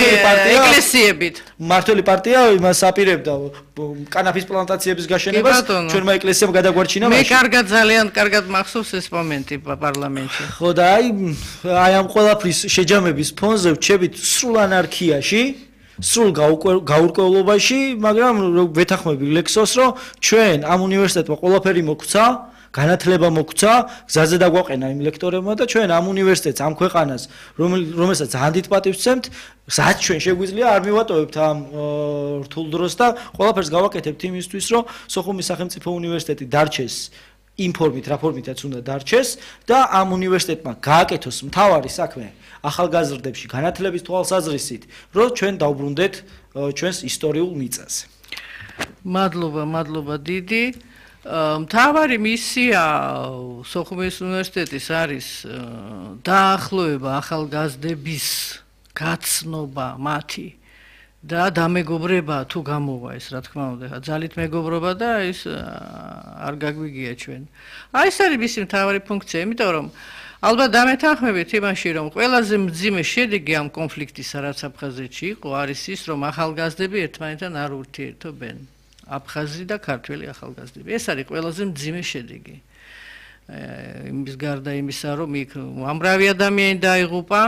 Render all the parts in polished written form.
ეკლესიებით. მართველი პარტია იმას აპირებდა კანაფის პლანტაციების გაშენებას, ჩვენმა ეკლესიამ გადაგვარჩინა მე ძალიან კარგად მახსოვს ეს მომენტი პარლამენტში. ხო და აი ამ ყველაფრის შეჯამების ფონზე ვჩებით სრულ ანარქიაში, სრულ გაურკვევლობაში, მაგრამ ვეთანხმები ლექსოს, რომ ჩვენ ამ უნივერსიტეტმა ყველაფერი მოგვცა, განათლება მოგვცა, გზაზე დაგვაყენა იმ ლექტორებმა და ჩვენ ამ უნივერსიტეტს, ამ ქვეყანას, რომელსაც ძალიან დიდ პატივს ვცემთ, რაც ჩვენ შეგვიძლია არ მივატოვებთ ამ რთულ დროს და ყველაფერს გავაკეთებთ იმისთვის, რომ სოხუმის სახელმწიფო უნივერსიტეტი დარჩეს იმ ფორმით, რა ფორმითაც უნდა დარჩეს და ამ უნივერსიტეტმა გააკეთოს მთავარი საქმე ახალგაზრდებში განათლების თვალსაზრისით, რომ ჩვენ დავბრუნდეთ ჩვენს ისტორიულ მიწაზე. მადლობა დიდი. მთავარი მისია სოხუმის უნივერსიტეტის არის დაახლოება ახალგაზრდების გაცნობა მათი და დამეგობრება თუ გამოვა ეს რა თქმა უნდა ძალით მეგობრობა და ის არ გაგვიგია ჩვენ. აი ეს არის მისი მთავარი ფუნქცია, იმიტომ რომ ალბათ დამეთანხმებით იმაში, რომ ყველაზე მძიმე შედეგი ამ კონფლიქტისა, რაც აფხაზეთში იყო, არის ის, რომ ახალგაზრდები ერთმანეთთან არ ურთიერთობენ. აფხაზი და ქართველი ახალგაზრდები. ეს არის ყველაზე მძიმე შედეგი. იმის გარდა იმისა, რომ იქ ამრავი ადამიანი დაიღუპა,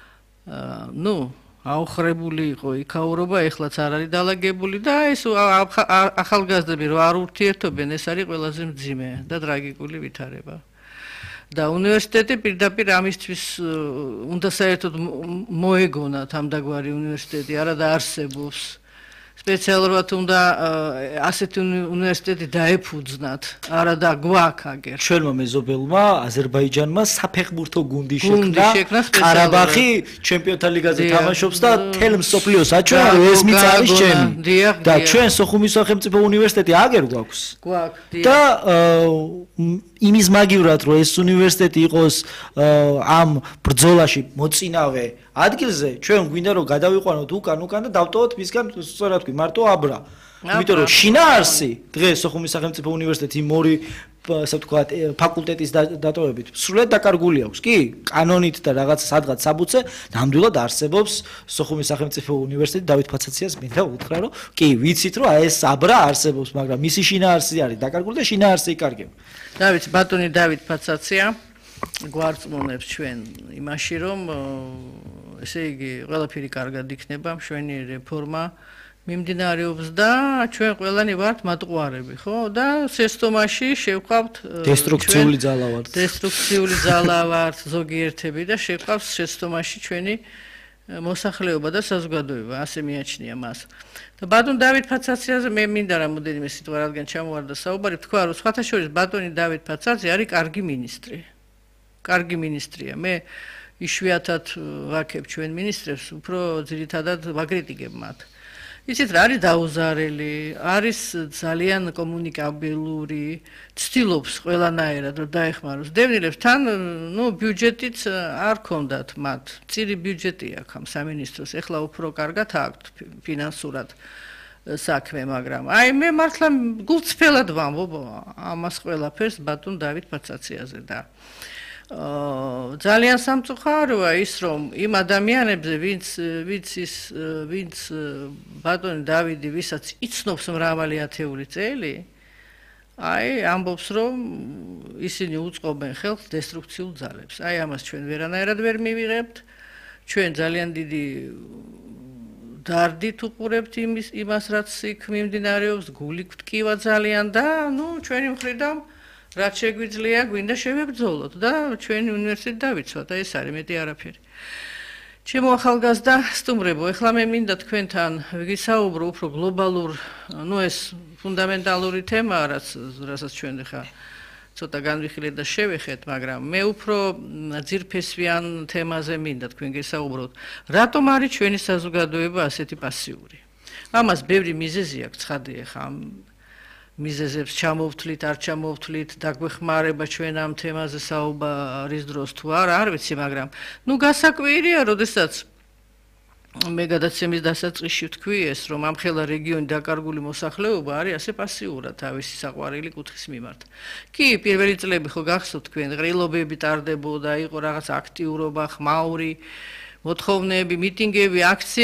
აოხრებული იყო იქაურობა, ეხლაც არ არის დალაგებული და ეს ახალგაზრდები რო არ ურთიერთობენ, ეს არის ყველაზე მძიმე და ტრაგიკული ვითარება. და უნივერსიტეტი პირდაპირ ამისთვის უნდა საერთოდ მოეგონათ ამდაგვარი უნივერსიტეტი, არადა არსებობს. სპეციალურად უნდა ასეთი უნივერსიტეტი დაეფუძნათ, არადა გვაქვს აგერ. ჩვენმა მეზობელმა აზერბაიჯანმა საფეხბურთო გუნდი შექმნა, ყარაბაღი ჩემპიონთა ლიგაზე თამაშობს და თელ მსოფლიოს აჩვენა, რომ ეს მიწა არის ჩემი. და ჩვენ სოხუმის სახელმწიფო უნივერსიტეტი აგერ გვაქვს. და იმის მაგივრად, რომ ეს უნივერსიტეტი იყოს ამ ბრძოლაში მოწინავე ადგილზე, ჩვენ გვინდა რომ გადავიყვანოთ უკან და დავტოვოთ მისგან სწორად თქვი მარტო აბრა. იმიტომ რომ შინაარსი დღეს სოხუმის სახელმწიფო უნივერსიტეტი მორი ასე ვთქვათ ფაკულტეტის დატოვებით სრულად დაკარგული აქვს. კი, კანონით და რაღაც სადღაც საბუცე ნამდვილად არსებობს სოხუმის სახელმწიფო უნივერსიტეტი დავით ფაცაციას მინდა უთხრა რომ კი, ვიცით რომ ეს აბრა არსებობს, მაგრამ მისი შინაარსი არის დაკარგული და შინაარსი იკარგება. ბატონი დავით ფაცაცია გვარწმუნებს ჩვენ იმაში, რომ ესე იგი ყველაფერი კარგად იქნება, მშვენი რეფორმა მიმდინარეობს და ჩვენ ყველანი ვართ მატყუარები, ხო? და სესტომაში შევყავთ დესტრუქციული ძალა ვართ ზოგიერთები და შევყავთ სესტომაში ჩვენი მოსახლეობა და საზოგადოება, ასე მიაჩნია მას. და ბატონ დავით ფაცაციაზე მე მინდა რამოდენიმე სიტყვა, რადგან ჩამოვარდა საუბარი, თქვა რომ სხვათა შორის ბატონი დავით ფაცაცი არის კარგი მინისტრი. კარგი მინისტრია. მე იშვიათად ვაქებ ჩვენ მინისტრებს, უფრო ძირითადად ვაკრიტიკებ მათ. იცით რა არის დაუზარელი, არის ძალიან კომუნიკაბელური, ცდილობს ყველანაირად რომ დაეხმაროს დევნილებს, თან ბიუჯეტიც არ ქონდათ მათ. წირი ბიუჯეტი აქვს ამ სამინისტროს, ეხლა უფრო კარგად აქვთ ფინანსურად საქმე, მაგრამ აი მე მართლა გულწრფელად ვამბობ ამას ყველაფერს ბატონ დავით ფაცაციაზე და ძალიან სამწუხაროა ის, რომ იმ ადამიანებზე, ვინც ბატონი დავიდი, ვისაც იცნობს მრავალი ათეული წელი, აი ამბობს, რომ ისინი უწყობენ ხელს დესტრუქციულ ძალებს. აი ამას ჩვენ ვერანაირად ვერ მივიღებთ. ჩვენ ძალიან დიდი დარდით უყურებთ იმას, რაც იქ მიმდინარეობს, გული გვტკივა ძალიან და ჩვენი მხრიდან რაც შეგვიძლია, გვინდა შევებრძოლოთ და ჩვენი უნივერსიტეტი დავიცვათ, ეს არის მეტი არაფერი. ჩემო ახალგაზრდა სტუმრებო, ეხლა მე მინდა თქვენთან ვისაუბრო უფრო გლობალურ, ეს ფუნდამენტალური თემაა, რასაც ჩვენ ხა ცოტა განვიხილეთ და შევეხეთ, მაგრამ მე უფრო ძირფესვიან თემაზე მინდა თქვენ გესაუბროთ. რატომ არის ჩვენი საზოგადოება ასეთი პასიური? ამას ბევრი მიზეზი აქვს, ცხადია ხა მიზეზებს ჩამოვთვლით, არ ჩამოვთვლით, დაგვეხმარება ჩვენ ამ თემაზე საუბარის დროს თუ არა, არ ვიცი, მაგრამ გასაკვირია, როდესაც მე გადაცემის დასაწყისში ვთქვი ეს, რომ ამხელა რეგიონი დაკარგული მოსახლეობა არის ასე პასიურად თავისი საყვარელი კუთხის მიმართ. კი, პირველი წლები ხო გახსოვთ თქვენ, ღრილობები ტარდებოდა, იყო რაღაც აქტიურობა, ხმაური, მოთხოვნები, მიტინგები, აქციები